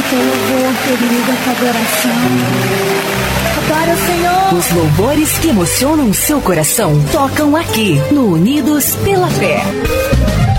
teu louvor, querido, a tua adoração. Adora o Senhor. Os louvores que emocionam seu coração tocam aqui no Unidos pela Fé.